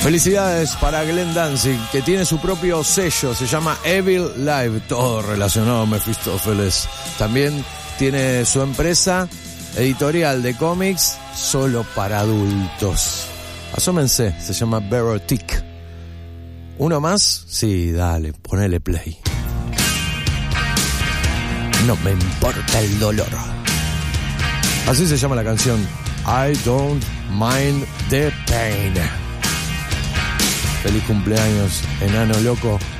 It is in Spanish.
Felicidades para Glenn Danzig, que tiene su propio sello, se llama Evil Live, todo relacionado a Mefistófeles. También tiene su empresa editorial de cómics solo para adultos. Asómense, se llama Verotic. ¿Uno más? Sí, dale, ponele play. No me importa el dolor. Así se llama la canción, I Don't Mind the Pain. Feliz cumpleaños, enano loco.